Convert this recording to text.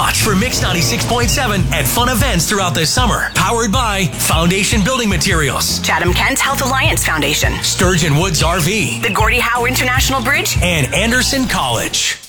watch for Mix 96.7 at fun events throughout the summer. Powered by Foundation Building Materials, Chatham-Kent Health Alliance Foundation, Sturgeon Woods RV, the Gordie Howe International Bridge, and Anderson College.